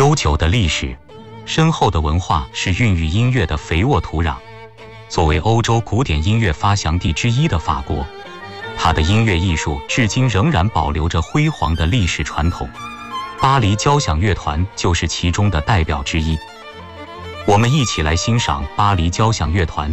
悠久的历史，深厚的文化是孕育音乐的肥沃土壤。作为欧洲古典音乐发祥地之一的法国，它的音乐艺术至今仍然保留着辉煌的历史传统。巴黎交响乐团就是其中的代表之一。我们一起来欣赏巴黎交响乐团